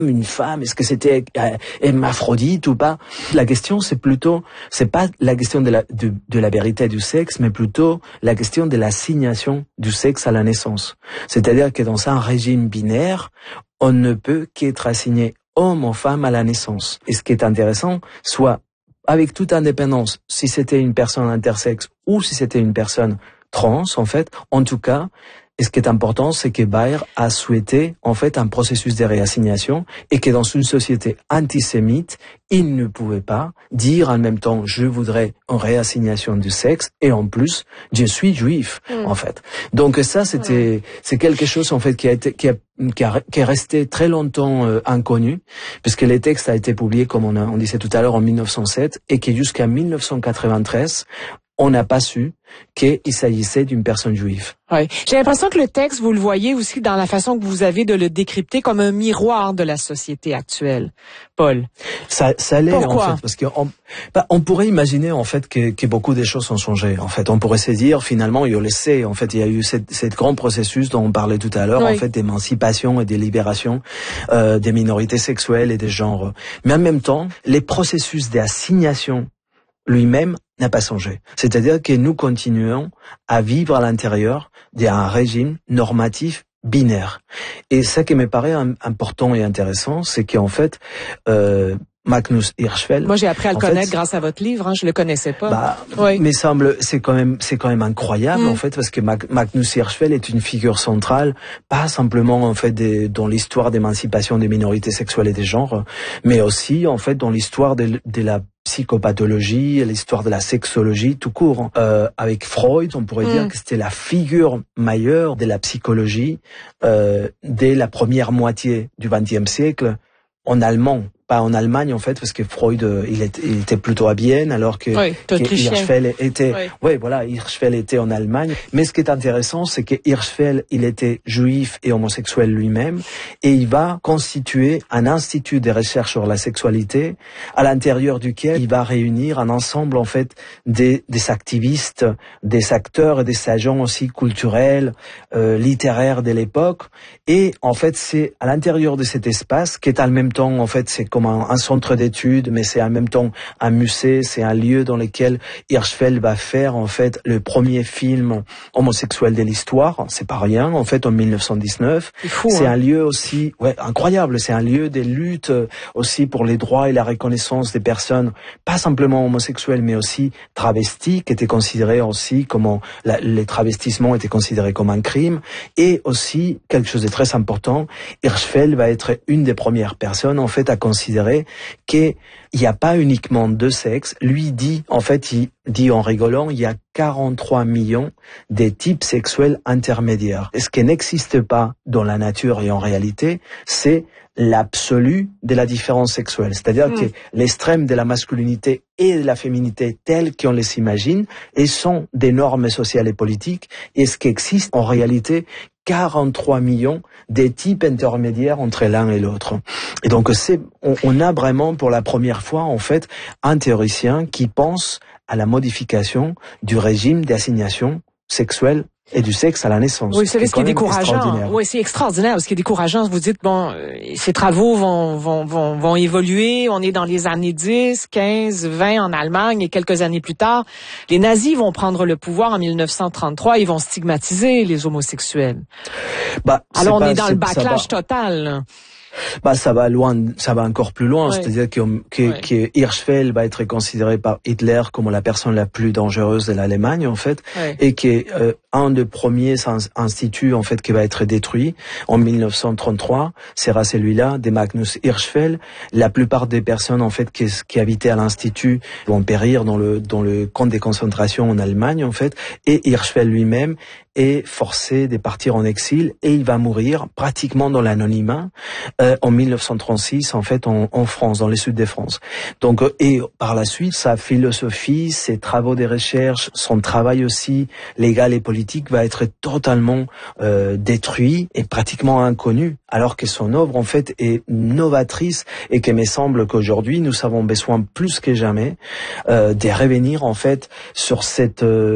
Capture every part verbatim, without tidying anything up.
une femme, est-ce que c'était euh, hermaphrodite ou pas? La question, c'est plutôt, c'est pas la question de la, de, de la vérité du sexe, mais plutôt la question de l'assignation du sexe à la naissance. C'est-à-dire que dans un régime binaire, on ne peut qu'être assigné homme ou femme à la naissance. Et ce qui est intéressant, soit avec toute indépendance, si c'était une personne intersexe ou si c'était une personne trans, en fait, en tout cas, et ce qui est important, c'est que Bayer a souhaité, en fait, un processus de réassignation et que dans une société antisémite, il ne pouvait pas dire en même temps, je voudrais une réassignation du sexe et en plus, je suis juif, mmh. en fait. Donc ça, c'était, mmh. c'est quelque chose, en fait, qui a été, qui a, qui, a, qui est resté très longtemps euh, inconnu, puisque les textes a été publiés, comme on, a, on disait tout à l'heure, en mille neuf cent sept et que jusqu'à mille neuf cent quatre-vingt-treize, on n'a pas su qu'il s'agissait d'une personne juive. Oui. J'ai l'impression que le texte, vous le voyez aussi dans la façon que vous avez de le décrypter comme un miroir de la société actuelle. Paul. Ça, ça l'est, Pourquoi? en fait, parce qu'on bah, on pourrait imaginer, en fait, que, que beaucoup de choses ont changé. En fait, on pourrait se dire, finalement, il y a le sait, en fait, il y a eu cette, cette grand processus dont on parlait tout à l'heure, oui. en fait, d'émancipation et de libération euh, des minorités sexuelles et des genres. Mais en même temps, les processus d'assignation lui-même n'a pas changé. C'est-à-dire que nous continuons à vivre à l'intérieur d'un régime normatif binaire. Et ça qui me paraît important et intéressant, c'est qu'en fait, euh, Magnus Hirschfeld. Moi, j'ai appris à le connaître fait, grâce à votre livre. Hein, je le connaissais pas. Bah, oui. Mais semble, c'est quand même, c'est quand même incroyable mmh. en fait, parce que Magnus Hirschfeld est une figure centrale, pas simplement en fait des, dans l'histoire d'émancipation des minorités sexuelles et des genres, mais aussi en fait dans l'histoire de, de la psychopathologie, l'histoire de la sexologie tout court. Euh, avec Freud, on pourrait mmh. dire que c'était la figure majeure de la psychologie euh, dès la première moitié du vingtième siècle en allemand. Pas en Allemagne en fait, parce que Freud il était, il était plutôt à Vienne, alors que, oui, que Hirschfeld était, oui. ouais voilà, Hirschfeld était en Allemagne. Mais ce qui est intéressant, c'est que Hirschfeld il était juif et homosexuel lui-même, et il va constituer un institut de recherche sur la sexualité, à l'intérieur duquel il va réunir un ensemble en fait des, des activistes, des acteurs et des agents aussi culturels, euh, littéraires de l'époque. Et en fait, c'est à l'intérieur de cet espace qui est en même temps en fait c'est comme un, un centre d'études, mais c'est en même temps un musée, c'est un lieu dans lequel Hirschfeld va faire en fait le premier film homosexuel de l'histoire. C'est pas rien, en fait, en mille neuf cent dix-neuf. C'est fou, c'est hein. un lieu aussi, ouais, incroyable. C'est un lieu de lutte aussi pour les droits et la reconnaissance des personnes, pas simplement homosexuelles, mais aussi travestis, qui étaient considérés aussi comme la, les travestissements étaient considérés comme un crime. Et aussi quelque chose de très important, Hirschfeld va être une des premières personnes en fait à considérer qu'il n'y a pas uniquement deux sexes. Lui dit, en fait, il dit en rigolant, il y a quarante-trois millions de types sexuels intermédiaires. Et ce qui n'existe pas dans la nature et en réalité, c'est l'absolu de la différence sexuelle. C'est-à-dire mmh. que l'extrême de la masculinité et de la féminité telles qu'on les imagine, et sont des normes sociales et politiques, et ce qui existe en réalité, quarante-trois millions des types intermédiaires entre l'un et l'autre. Et donc c'est, on, on a vraiment pour la première fois en fait un théoricien qui pense à la modification du régime d'assignation sexuelle et du sexe à la naissance. Oui, vous savez ce qui est décourageant. Oui, c'est extraordinaire. Ce qui est décourageant, vous dites, bon, ces travaux vont, vont, vont, vont évoluer. On est dans les années dix, quinze, vingt en Allemagne et quelques années plus tard, les nazis vont prendre le pouvoir en mille neuf cent trente-trois. Ils vont stigmatiser les homosexuels. Bah, alors on pas, est dans c'est, le backlash total. Là. Bah, ça va loin, ça va encore plus loin. Oui. C'est-à-dire que, que, oui. que Hirschfeld va être considéré par Hitler comme la personne la plus dangereuse de l'Allemagne, en fait, oui. et que euh, un des premiers instituts, en fait, qui va être détruit en mille neuf cent trente-trois, sera celui-là de Magnus Hirschfeld. La plupart des personnes, en fait, qui, qui habitaient à l'institut vont périr dans le dans le camp de concentration en Allemagne, en fait, et Hirschfeld lui-même est forcé de partir en exil et il va mourir pratiquement dans l'anonymat euh, en mille neuf cent trente-six en fait en, en France, dans le sud de France. Donc et par la suite sa philosophie, ses travaux de recherche, son travail aussi légal et politique va être totalement euh, détruit et pratiquement inconnu, alors que son œuvre en fait est novatrice et qu'il me semble qu'aujourd'hui nous avons besoin plus que jamais euh, de revenir en fait sur cette euh,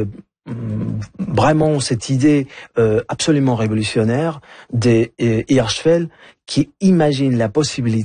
vraiment cette idée euh, absolument révolutionnaire des euh, Hirschfeld qui imagine la possibilité